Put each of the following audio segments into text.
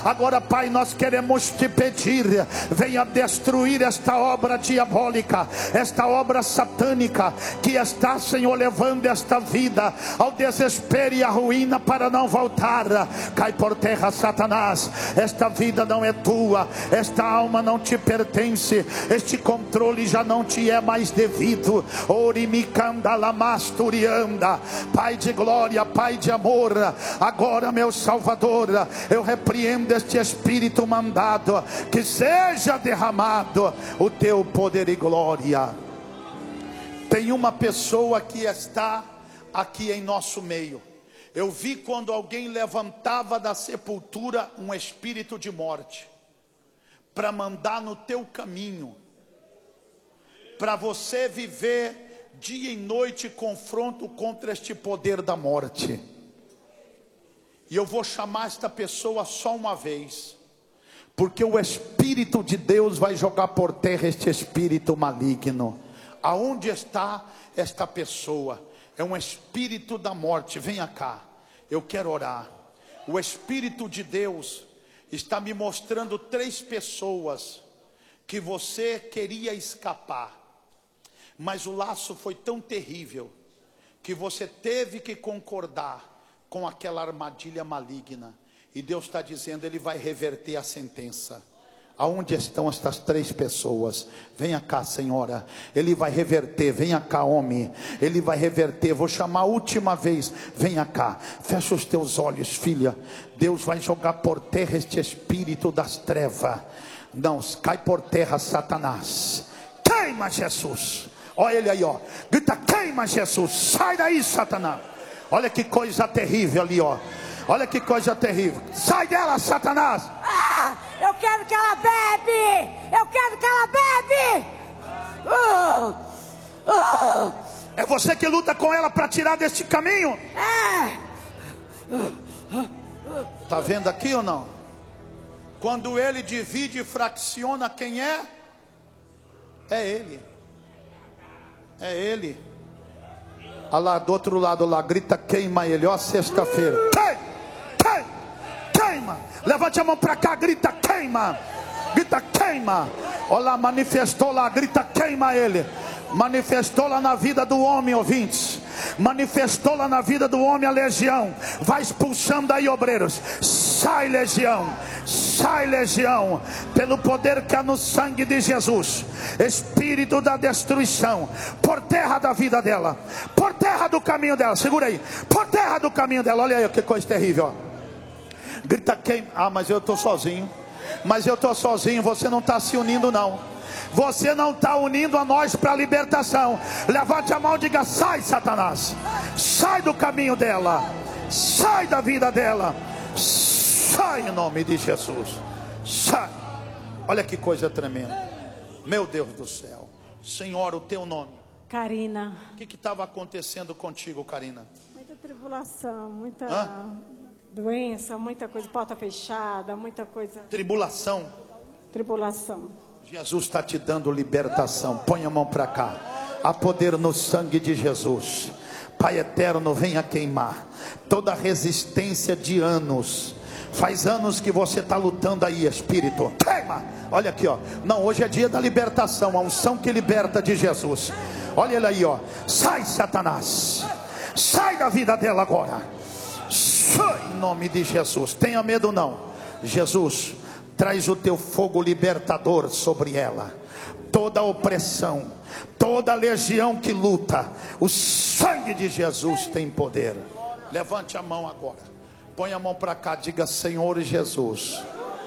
Agora, Pai, nós queremos te pedir, venha destruir esta obra diabólica, esta obra satânica que está, Senhor, levando esta vida ao desespero e à ruína para não voltar. Cai por terra, Satanás. Esta vida não é tua, esta alma não te pertence, este controle já não te é mais devido. Orimicandalamastorianda. Pai de glória, Pai de amor, agora, meu Salvador, eu repreendo este espírito mandado, que seja derramado o teu poder e glória. Tem uma pessoa que está aqui em nosso meio. Eu vi quando alguém levantava da sepultura um espírito de morte, para mandar no teu caminho, para você viver dia e noite confronto contra este poder da morte. E eu vou chamar esta pessoa só uma vez, porque o Espírito de Deus vai jogar por terra este espírito maligno. Aonde está esta pessoa? É um espírito da morte. Venha cá, eu quero orar. O Espírito de Deus está me mostrando 3 pessoas que você queria escapar, mas o laço foi tão terrível que você teve que concordar com aquela armadilha maligna. E Deus está dizendo, Ele vai reverter a sentença. Aonde estão estas 3 pessoas? Venha cá, senhora. Ele vai reverter. Venha cá, homem. Ele vai reverter. Vou chamar a última vez. Venha cá. Fecha os teus olhos, filha. Deus vai jogar por terra este espírito das trevas. Não, cai por terra, Satanás. Queima, Jesus. Olha ele aí, ó. Grita, queima, Jesus. Sai daí, Satanás. Olha que coisa terrível ali, ó. Olha que coisa terrível. Sai dela, Satanás. Eu quero que ela bebe. Eu quero que ela bebe. É você que luta com ela para tirar deste caminho? Tá vendo aqui ou não? Quando ele divide e fracciona, quem é? É ele. É ele. Olha lá do outro lado lá, grita, queima ele, ó, sexta-feira. Queima. Levante a mão para cá, grita, queima. Grita, queima. Olha lá, manifestou lá, grita, queima ele. Manifestou lá na vida do homem, ouvintes. Manifestou lá na vida do homem a legião. Vai expulsando aí, obreiros. Sai, legião. Sai, legião. Pelo poder que há no sangue de Jesus. Espírito da destruição. Por terra da vida dela. Por terra do caminho dela. Segura aí. Por terra do caminho dela. Olha aí que coisa terrível, ó. Grita, quem? Ah, mas eu estou sozinho. Mas eu estou sozinho. Você não está se unindo, não. Você não está unindo a nós para a libertação. Levante a mão e diga, sai, Satanás. Sai do caminho dela. Sai da vida dela. Sai em nome de Jesus. Sai. Olha que coisa tremenda. Meu Deus do céu. Senhor, o teu nome? Karina. O que estava acontecendo contigo, Karina? Muita tribulação, muita doença, muita coisa, porta fechada, muita coisa. Tribulação. Jesus está te dando libertação. Põe a mão para cá. Há poder no sangue de Jesus. Pai eterno, venha queimar toda resistência de anos. Faz anos que você está lutando aí, espírito. Queima. Olha aqui, ó. Não, hoje é dia da libertação. A unção que liberta de Jesus. Olha ele aí, ó. Sai, Satanás. Sai da vida dela agora. Sai em nome de Jesus. Tenha medo não. Jesus, traz o teu fogo libertador sobre ela. Toda opressão, toda legião que luta, o sangue de Jesus tem poder. Levante a mão agora. Põe a mão para cá, diga, Senhor Jesus,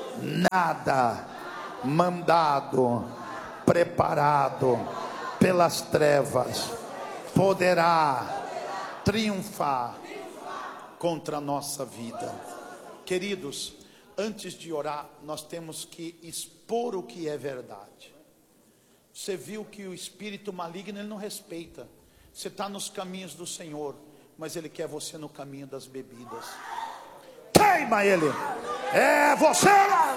nada mandado, preparado pelas trevas poderá triunfar contra a nossa vida. Queridos, antes de orar, nós temos que expor o que é verdade. Você viu que o espírito maligno, ele não respeita. Você está nos caminhos do Senhor, mas ele quer você no caminho das bebidas. Queima ele. É você.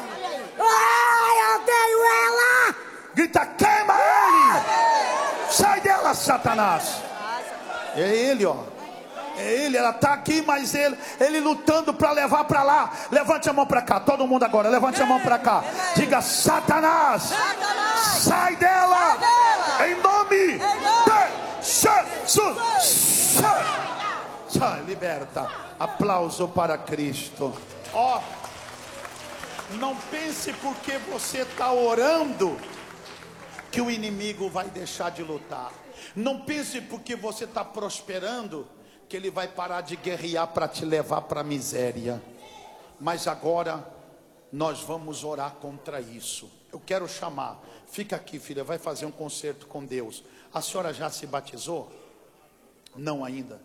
Ai, eu tenho ela. Grita, queima ele. Sai dela, Satanás. É ele, ó. Ela está aqui, mas ele lutando para levar para lá. Levante a mão para cá, todo mundo agora, levante a mão para cá. Diga: Satanás, sai dela, em nome de Jesus. Sai, liberta. Aplauso para Cristo. Ó, não pense porque você está orando que o inimigo vai deixar de lutar. Não pense porque você está prosperando que ele vai parar de guerrear para te levar para a miséria. Mas agora nós vamos orar contra isso. Eu quero chamar, fica aqui, filha, vai fazer um concerto com Deus. A senhora já se batizou? Não ainda.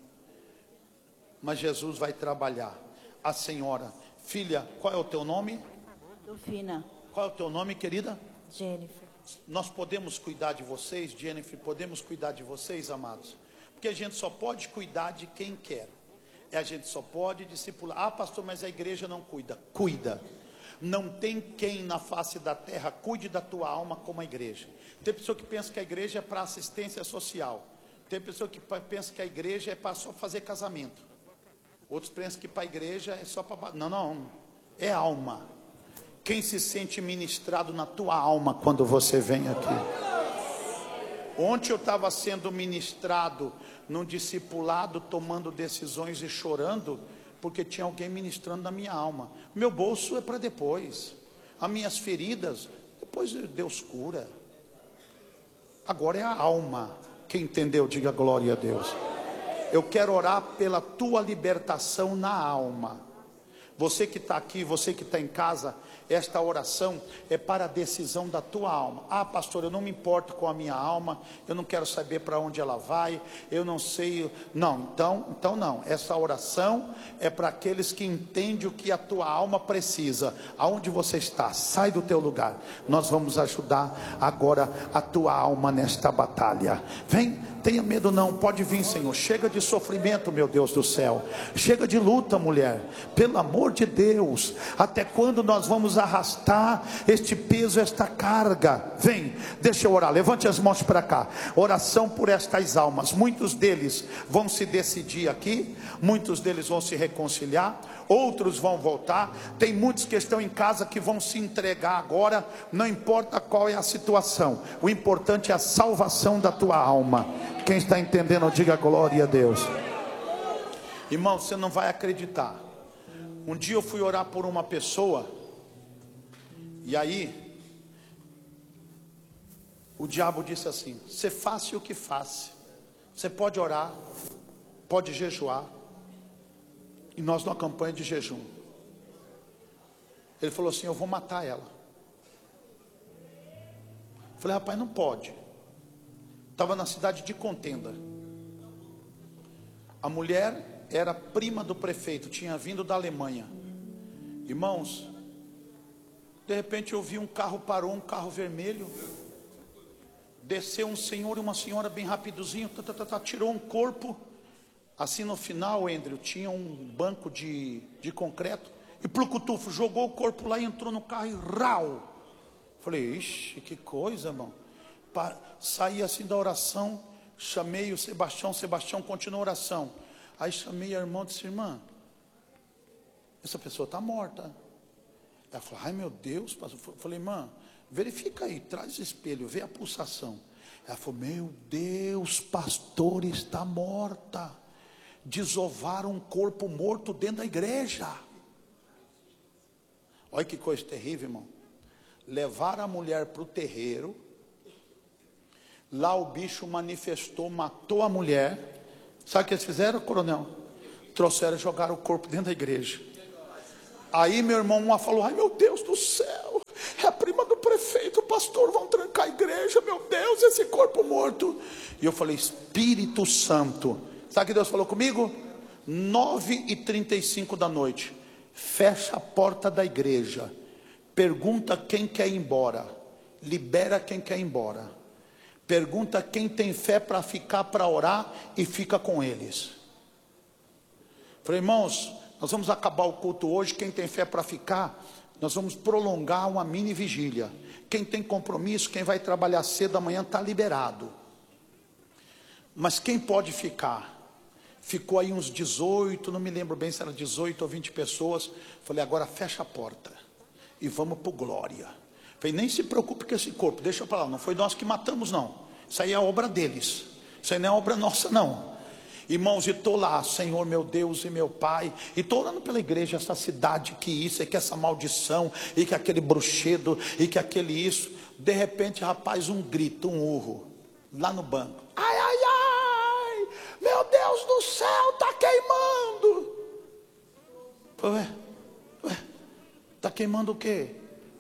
Mas Jesus vai trabalhar. A senhora, filha, qual é o teu nome? Delfina. Qual é o teu nome, querida? Jennifer. Nós podemos cuidar de vocês, Jennifer, podemos cuidar de vocês, amados. Porque a gente só pode cuidar de quem quer. E a gente só pode discipular. Ah, pastor, mas a igreja não cuida. Cuida. Não tem quem na face da terra cuide da tua alma como a igreja. Tem pessoa que pensa que a igreja é para assistência social. Tem pessoa que pensa que a igreja é para só fazer casamento. Outros pensam que para a igreja é só para... Não. É alma. Quem se sente ministrado na tua alma quando você vem aqui? Ontem eu estava sendo ministrado num discipulado, tomando decisões e chorando, porque tinha alguém ministrando na minha alma. Meu bolso é para depois. As minhas feridas, depois Deus cura. Agora é a alma. Quem entendeu, diga glória a Deus. Eu quero orar pela tua libertação na alma. Você que está aqui, você que está em casa, esta oração é para a decisão da tua alma. Ah, pastor, eu não me importo com a minha alma, eu não quero saber para onde ela vai, eu não sei. Não, então não. Essa oração é para aqueles que entendem o que a tua alma precisa. Aonde você está, sai do teu lugar. Nós vamos ajudar agora a tua alma nesta batalha. Vem. Tenha medo não, pode vir, Senhor. Chega de sofrimento, meu Deus do céu. Chega de luta, mulher. Pelo amor de Deus. Até quando nós vamos arrastar este peso, esta carga? Vem, deixa eu orar. Levante as mãos para cá. Oração por estas almas. Muitos deles vão se decidir aqui. Muitos deles vão se reconciliar. Outros vão voltar. Tem muitos que estão em casa que vão se entregar agora. Não importa qual é a situação. O importante é a salvação da tua alma. Quem está entendendo, diga glória a Deus. Irmão, você não vai acreditar. Um dia eu fui orar por uma pessoa, e aí o diabo disse assim: você faça o que faça. Você pode orar, pode jejuar. E nós numa campanha de jejum. Ele falou assim: eu vou matar ela. Eu falei: rapaz, não pode. Estava na cidade de Contenda. A mulher era prima do prefeito, tinha vindo da Alemanha. Irmãos, de repente eu vi um carro, parou um carro vermelho. Desceu um senhor e uma senhora bem rapidozinho, tirou um corpo. Assim no final, Andrew, tinha um banco de concreto. E plucutufo, jogou o corpo lá e entrou no carro e rau. Falei: ixi, que coisa, irmão. Saí assim da oração, chamei o Sebastião continuou a oração. Aí chamei a irmã e disse: irmã, essa pessoa está morta. Ela falou: ai meu Deus, pastor. Eu falei: irmã, verifica aí, traz o espelho, vê a pulsação. Ela falou: meu Deus, pastor, está morta. Desovaram um corpo morto dentro da igreja. Olha que coisa terrível, irmão. Levaram a mulher para o terreiro. Lá o bicho manifestou, matou a mulher. Sabe o que eles fizeram, coronel? Trouxeram e jogaram o corpo dentro da igreja. Aí meu irmão falou: ai meu Deus do céu, é a prima do prefeito, pastor, vão trancar a igreja, meu Deus, esse corpo morto. E eu falei: Espírito Santo. Sabe o que Deus falou comigo? 9h35 da noite. Fecha a porta da igreja. Pergunta quem quer ir embora. Libera quem quer ir embora. Pergunta quem tem fé para ficar para orar e fica com eles. Falei: irmãos, nós vamos acabar o culto hoje. Quem tem fé para ficar, nós vamos prolongar uma mini vigília. Quem tem compromisso, quem vai trabalhar cedo amanhã está liberado. Mas quem pode ficar? Ficou aí uns 18, não me lembro bem se era 18 ou 20 pessoas. Falei, agora fecha a porta e vamos para o Glória. Falei, nem se preocupe com esse corpo, deixa para lá, não foi nós que matamos não. Isso aí é obra deles, isso aí não é obra nossa não. Irmãos, e estou lá, Senhor meu Deus e meu Pai, e estou orando pela igreja, essa cidade, que isso, e que essa maldição, e que aquele bruxedo, e que aquele isso. De repente, rapaz, um grito, um urro, lá no banco. Ai, ai, ai, meu Deus do céu, está queimando. Ué, está queimando o quê?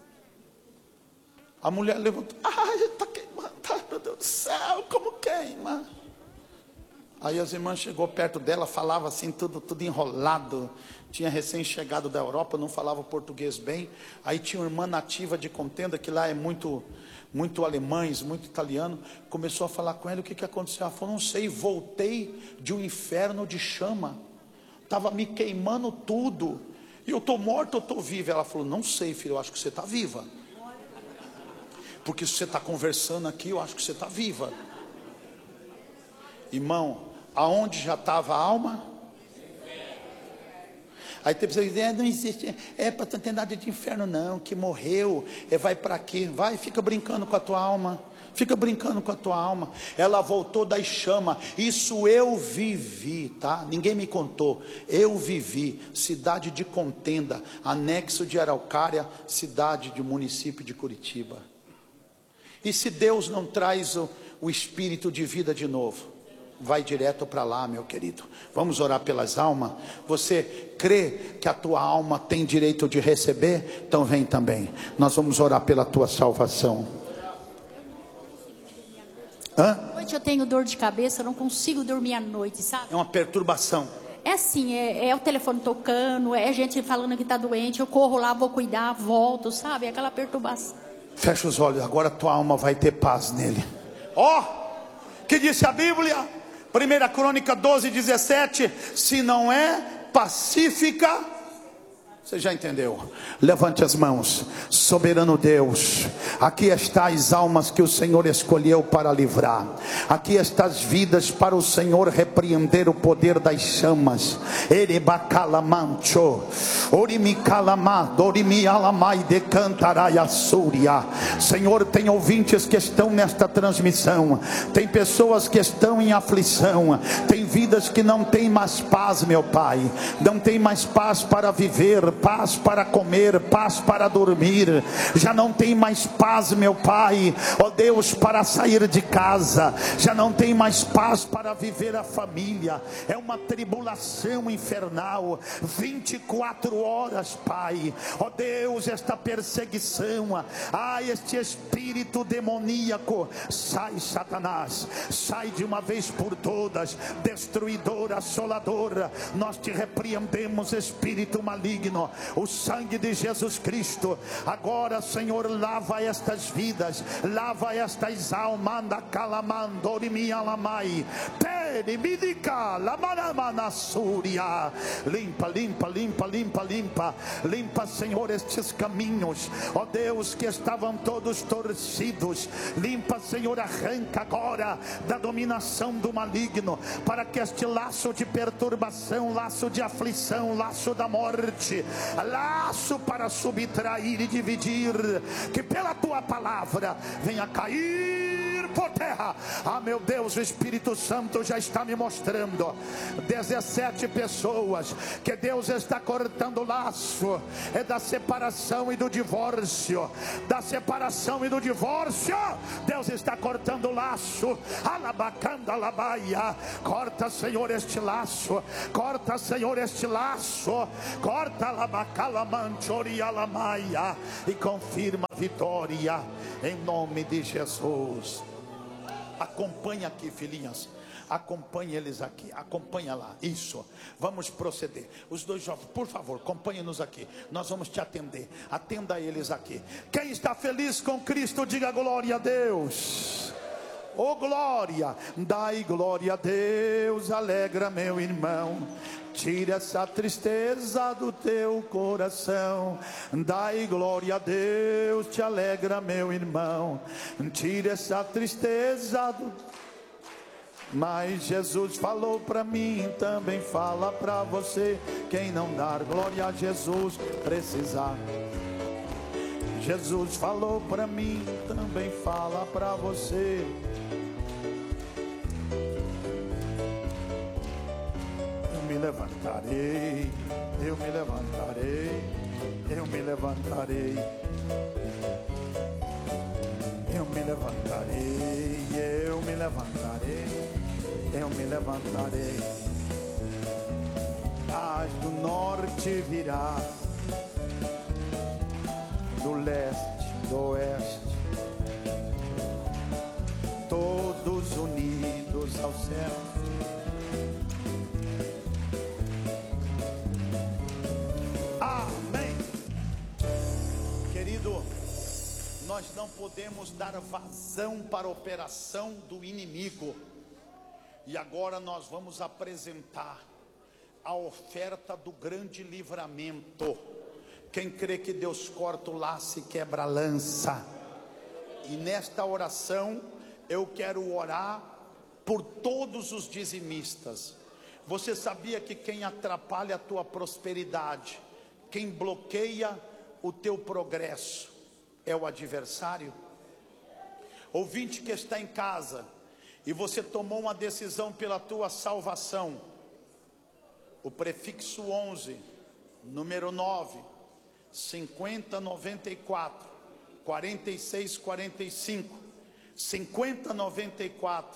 A mulher levantou, ai, está queimando, ai, meu Deus do céu, como queima? Aí as irmãs chegou perto dela, falava assim, tudo enrolado. Tinha recém-chegado da Europa, não falava português bem. Aí tinha uma irmã nativa de Contenda, que lá é muito alemães, muito italiano. Começou a falar com ela, o que aconteceu? Ela falou, não sei, voltei de um inferno de chama. Estava me queimando tudo. E eu estou morta ou estou viva? Ela falou, não sei, filho, eu acho que você está viva. Porque se você está conversando aqui, eu acho que você está viva. Irmão, aonde já estava a alma? Aí tem pessoas que dizem, não existe, para não ter nada de inferno não, que morreu, vai para quê? Vai, fica brincando com a tua alma, fica brincando com a tua alma. Ela voltou das chamas, isso eu vivi, tá? Ninguém me contou, eu vivi. Cidade de Contenda, anexo de Araucária, cidade de município de Curitiba. E se Deus não traz o espírito de vida de novo? Vai direto para lá, meu querido. Vamos orar pelas almas. Você crê que a tua alma tem direito de receber? Então vem também. Nós vamos orar pela tua salvação. À noite eu tenho dor de cabeça, eu não consigo dormir à noite, sabe? É uma perturbação. É assim, é o telefone tocando, é gente falando que está doente, eu corro lá, vou cuidar, volto, sabe? É aquela perturbação. Fecha os olhos, agora a tua alma vai ter paz nele. Ó, que disse a Bíblia? 1 Crônica 12:17, se não é pacífica, você já entendeu? Levante as mãos. Soberano Deus, aqui estão as almas que o Senhor escolheu para livrar. Aqui estão as vidas para o Senhor repreender o poder das chamas. Erebacalamancho, orimicalamado, orimialamai de cantaraya súria. Senhor, tem ouvintes que estão nesta transmissão. Tem pessoas que estão em aflição. Tem vidas que não têm mais paz, meu Pai. Não tem mais paz para viver, paz para comer, paz para dormir. Já não tem mais paz, meu Pai, ó Deus, para sair de casa. Já não tem mais paz para viver a família. É uma tribulação infernal, 24 horas, Pai. Ó Deus, esta perseguição, este espírito demoníaco, sai, Satanás, sai de uma vez por todas, destruidor, assolador. Nós te repreendemos, espírito maligno. O sangue de Jesus Cristo agora, Senhor, lava estas vidas, lava estas almas. Limpa, limpa, limpa, limpa, limpa, limpa, Senhor, estes caminhos, ó Deus, que estavam todos torcidos. Limpa, Senhor, arranca agora da dominação do maligno, para que este laço de perturbação, laço de aflição, laço da morte, laço para subtrair e dividir, que pela tua palavra venha cair por terra. Meu Deus, o Espírito Santo já está me mostrando 17 pessoas que Deus está cortando o laço, é da separação e do divórcio, da separação e do divórcio. Deus está cortando o laço. Alabacanda labaia, corta, Senhor, este laço, corta, Senhor, este laço, corta, labacala manchori alamaia, e confirma a vitória em nome de Jesus. Acompanha aqui, filhinhas. Acompanhe eles aqui, acompanha lá, isso, vamos proceder. Os dois jovens, por favor, acompanhe-nos aqui. Nós vamos te atender, atenda eles aqui. Quem está feliz com Cristo, diga glória a Deus. Oh glória, dai glória a Deus, alegra meu irmão. Tira essa tristeza do teu coração. Dai glória a Deus, te alegra meu irmão. Tira essa tristeza do... Mas Jesus falou para mim, também fala para você. Quem não dar glória a Jesus precisar. Jesus falou para mim, também fala para você. Eu me levantarei, eu me levantarei, eu me levantarei, eu me levantarei, eu me levantarei, eu me levantarei. As do norte virá, do leste, do oeste, todos unidos ao céu. Amém. Querido, nós não podemos dar vazão para a operação do inimigo. E agora nós vamos apresentar a oferta do grande livramento. Quem crê que Deus corta o laço e quebra a lança? E nesta oração eu quero orar por todos os dizimistas. Você sabia que quem atrapalha a tua prosperidade, quem bloqueia o teu progresso, é o adversário? Ouvinte que está em casa, e você tomou uma decisão pela tua salvação, o prefixo 11, número 9, 5094 4645, 5094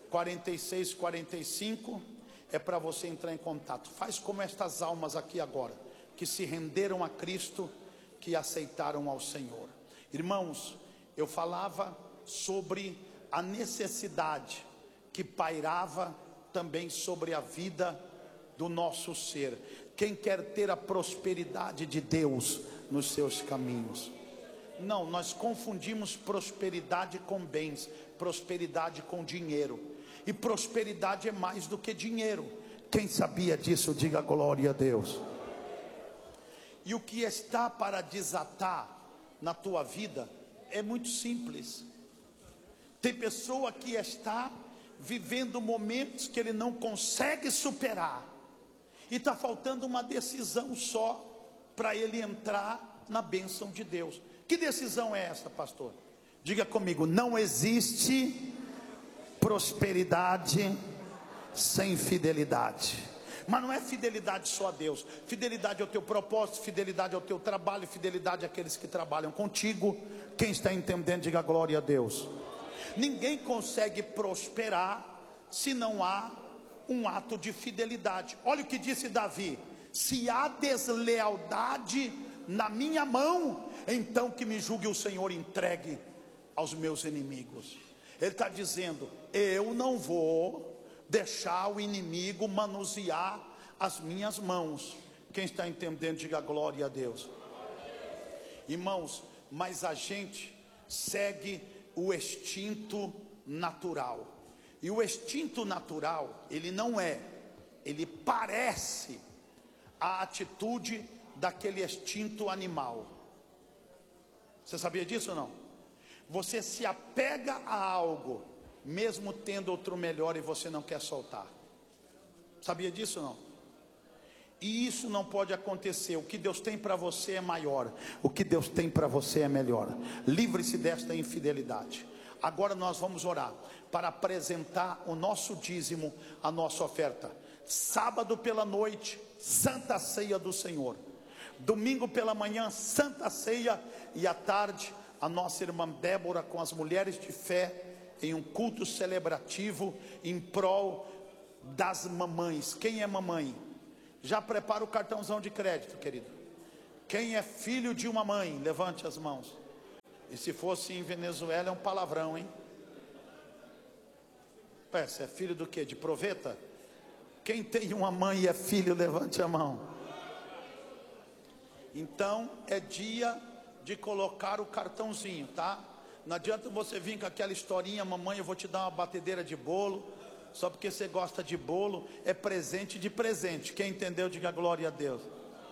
4645, é para você entrar em contato. Faz como estas almas aqui agora, que se renderam a Cristo, que aceitaram ao Senhor. Irmãos, eu falava sobre a necessidade que pairava também sobre a vida do nosso ser. Quem quer ter a prosperidade de Deus nos seus caminhos? Não, nós confundimos prosperidade com bens, prosperidade com dinheiro. E prosperidade é mais do que dinheiro. Quem sabia disso, diga glória a Deus. E o que está para desatar na tua vida é muito simples. Tem pessoa que está vivendo momentos que ele não consegue superar, e está faltando uma decisão só para ele entrar na bênção de Deus. Que decisão é essa, pastor? Diga comigo: não existe prosperidade sem fidelidade. Mas não é fidelidade só a Deus, fidelidade ao teu propósito, fidelidade ao teu trabalho, fidelidade àqueles que trabalham contigo. Quem está entendendo, diga glória a Deus. Ninguém consegue prosperar se não há um ato de fidelidade. Olha o que disse Davi: se há deslealdade na minha mão, então que me julgue o Senhor, entregue aos meus inimigos. Ele está dizendo: eu não vou deixar o inimigo manusear as minhas mãos. Quem está entendendo, diga glória a Deus. Irmãos, mas a gente segue o instinto natural. E o instinto natural, ele não é, ele parece a atitude daquele instinto animal. Você sabia disso ou não? Você se apega a algo, mesmo tendo outro melhor, e você não quer soltar. Sabia disso ou não? E isso não pode acontecer. O que Deus tem para você é maior. O que Deus tem para você é melhor. Livre-se desta infidelidade. Agora nós vamos orar para apresentar o nosso dízimo, a nossa oferta. Sábado pela noite, Santa Ceia do Senhor. Domingo pela manhã, Santa Ceia. E à tarde, a nossa irmã Débora com as mulheres de fé, em um culto celebrativo em prol das mamães. Quem é mamãe? Já prepara o cartãozão de crédito, querido. Quem é filho de uma mãe, levante as mãos. E se fosse em Venezuela é um palavrão, hein? Você é filho do quê? De proveta? Quem tem uma mãe e é filho, levante a mão. Então é dia de colocar o cartãozinho, tá? Não adianta você vir com aquela historinha: mamãe, eu vou te dar uma batedeira de bolo, só porque você gosta de bolo. É presente de presente. Quem entendeu, diga glória a Deus.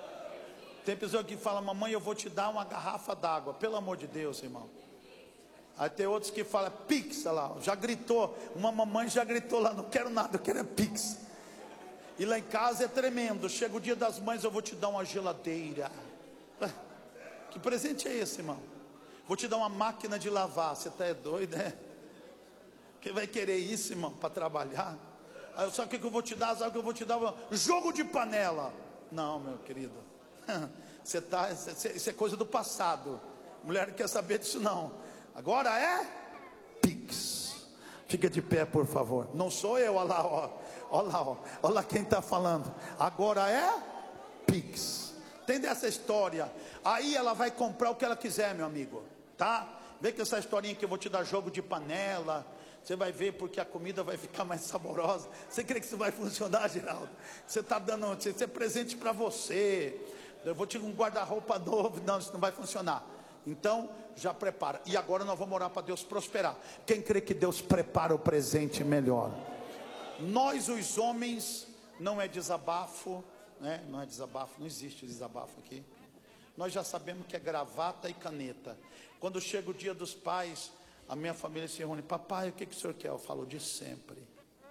Tem pessoa que fala: mamãe, eu vou te dar uma garrafa d'água. Pelo amor de Deus, irmão. Aí tem outros que falam Pix, olha lá, já gritou, uma mamãe já gritou lá, não quero nada, eu quero é Pix. E lá em casa é tremendo, chega o dia das mães, eu vou te dar uma geladeira. Que presente é esse, irmão? Vou te dar uma máquina de lavar, você está doido, né? Quem vai querer isso, irmão, para trabalhar? Aí, sabe o que eu vou te dar? Sabe o que eu vou te dar? Jogo de panela. Não, meu querido, isso é coisa do passado. Mulher não quer saber disso não. Agora é Pix. Fica de pé, por favor. Não sou eu, olha lá, ó. Olha lá, ó. Olha lá quem está falando. Agora é Pix. Tem dessa história. Aí ela vai comprar o que ela quiser, meu amigo, tá? Vê que essa historinha que eu vou te dar jogo de panela, você vai ver porque a comida vai ficar mais saborosa. Você crê que isso vai funcionar, Geraldo? Você está dando, isso é presente para você. Eu vou te dar um guarda-roupa novo. Não, isso não vai funcionar. Então, já prepara. E agora nós vamos orar para Deus prosperar. Quem crê que Deus prepara o presente melhor? Nós, os homens, não é desabafo, né? Não é desabafo, não existe desabafo aqui. Nós já sabemos que é gravata e caneta. Quando chega o dia dos pais, a minha família se reúne. Papai, o que o senhor quer? Eu falo de sempre.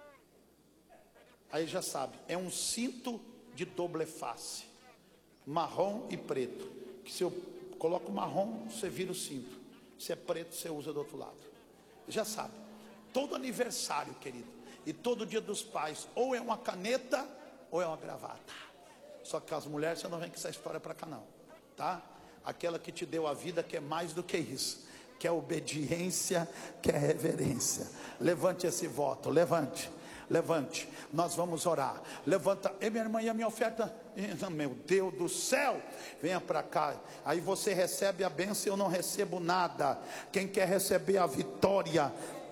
Aí já sabe, é um cinto de doble face, marrom e preto. Que se eu coloco marrom, você vira o cinto. Se é preto, você usa do outro lado. Já sabe. Todo aniversário, querido, e todo dia dos pais, ou é uma caneta, ou é uma gravata. Só que as mulheres, você não vem com essa história para cá não, tá? Aquela que te deu a vida, que é mais do que isso, que é obediência, que é reverência. Levante esse voto, levante. Levante, nós vamos orar. Levanta, minha irmã, e a minha oferta? Meu Deus do céu, venha para cá. Aí você recebe a bênção, eu não recebo nada. Quem quer receber a vitória?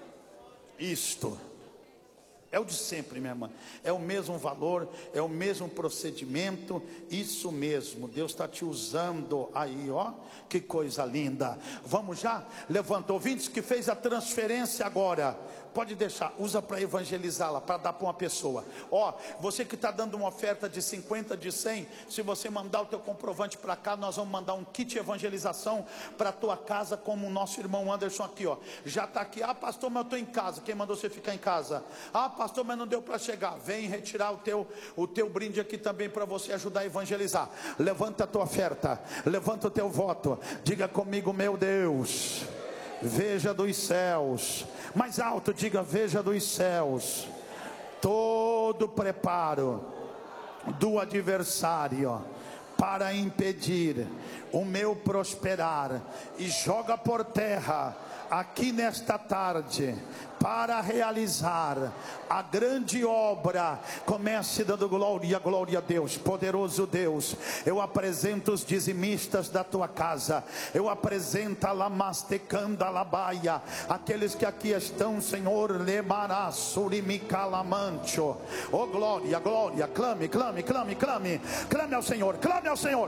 Isto é o de sempre, minha irmã. É o mesmo valor, é o mesmo procedimento. Isso mesmo, Deus está te usando aí, ó. Que coisa linda. Vamos já? Levanta, ouvintes que fez a transferência agora. Pode deixar, usa para evangelizá-la, para dar para uma pessoa. Ó, você que está dando uma oferta de 50, de 100, se você mandar o teu comprovante para cá, nós vamos mandar um kit de evangelização para a tua casa, como o nosso irmão Anderson aqui, ó. Já está aqui. Ah, pastor, mas eu estou em casa. Quem mandou você ficar em casa? Ah, pastor, mas não deu para chegar. Vem retirar o teu brinde aqui também para você ajudar a evangelizar. Levanta a tua oferta, levanta o teu voto. Diga comigo, meu Deus, veja dos céus. Mais alto, diga, veja dos céus todo preparo do adversário para impedir o meu prosperar, e joga por terra aqui nesta tarde, para realizar a grande obra. Comece dando glória, glória a Deus, poderoso Deus. Eu apresento os dizimistas da tua casa, eu apresento a lamastecanda labaia, aqueles que aqui estão, Senhor, lemará surimicalamancho. Oh glória, glória, clame, clame, clame, clame, clame ao Senhor, clame ao Senhor,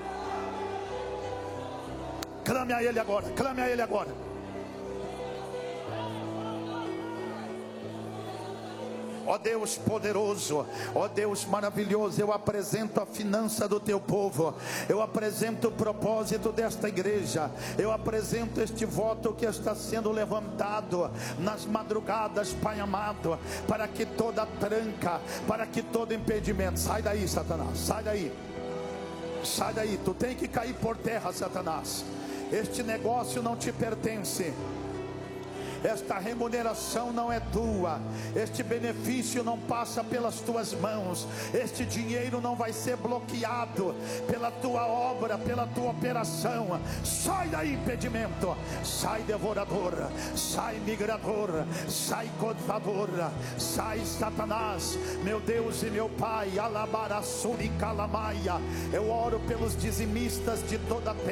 clame a Ele agora, clame a Ele agora. Ó Deus poderoso, ó Deus maravilhoso, eu apresento a finança do teu povo, eu apresento o propósito desta igreja, eu apresento este voto que está sendo levantado nas madrugadas, Pai amado, para que toda tranca, para que todo impedimento, sai daí, Satanás, sai daí, sai daí, tu tem que cair por terra, Satanás. Este negócio não te pertence. Esta remuneração não é tua, este benefício não passa pelas tuas mãos, este dinheiro não vai ser bloqueado pela tua obra, pela tua operação. Sai daí, impedimento, sai devorador, sai migrador, sai codador, sai Satanás, meu Deus e meu Pai. Alabarassuri calamaia. Eu oro pelos dizimistas de toda a terra.